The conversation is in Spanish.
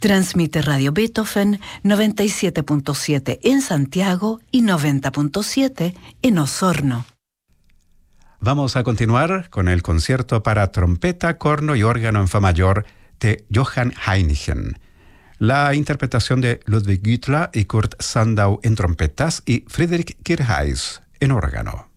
Transmite Radio Beethoven 97.7 en Santiago y 90.7 en Osorno. Vamos a continuar con el concierto para trompeta, corno y órgano en fa mayor de Johann Heinichen. La interpretación de Ludwig Güttler y Kurt Sandau en trompetas y Friedrich Kirchheis en órgano.